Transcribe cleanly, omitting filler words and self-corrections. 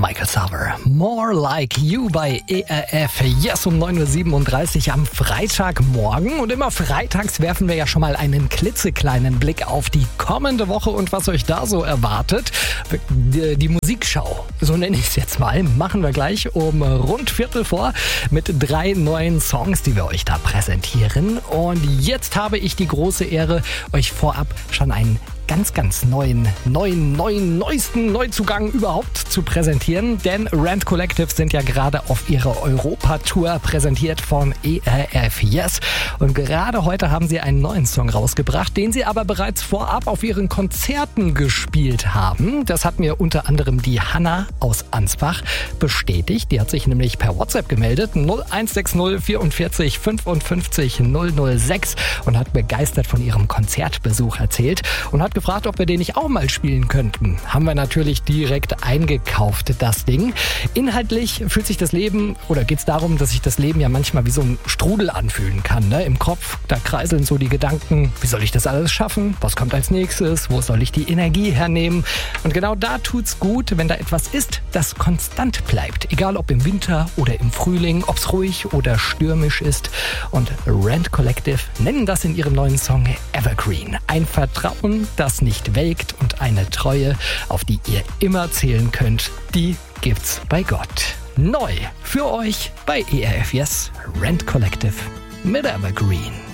Michael Salver. More Like You bei ERF. Yes, um 9.37 Uhr am Freitagmorgen. Und immer freitags werfen wir ja schon mal einen klitzekleinen Blick auf die kommende Woche und was euch da so erwartet. Die Musikschau, so nenne ich es jetzt mal, machen wir gleich um rund Viertel vor mit 3 neuen Songs, die wir euch da präsentieren. Und jetzt habe ich die große Ehre, euch vorab schon einen ganz neuesten Neuzugang überhaupt zu präsentieren, denn Rent Collective sind ja gerade auf ihrer Europatour, präsentiert von ERF Yes, und gerade heute haben sie einen neuen Song rausgebracht, den sie aber bereits vorab auf ihren Konzerten gespielt haben. Das hat mir unter anderem die Hanna aus Ansbach bestätigt, die hat sich nämlich per WhatsApp gemeldet, 0160 44 55 006, und hat begeistert von ihrem Konzertbesuch erzählt und hat gefragt, ob wir den nicht auch mal spielen könnten. Haben wir natürlich direkt eingekauft, das Ding. Inhaltlich fühlt sich das Leben, oder geht es darum, dass sich das Leben ja manchmal wie so ein Strudel anfühlen kann, ne? Im Kopf, da kreiseln so die Gedanken, wie soll ich das alles schaffen? Was kommt als nächstes? Wo soll ich die Energie hernehmen? Und genau da tut's gut, wenn da etwas ist, das konstant bleibt. Egal ob im Winter oder im Frühling, ob es ruhig oder stürmisch ist. Und Rent Collective nennen das in ihrem neuen Song Evergreen. Ein Vertrauen, das nicht welkt, und eine Treue, auf die ihr immer zählen könnt, die gibt's bei Gott. Neu für euch bei ERF Yes, Rent Collective mit Evergreen.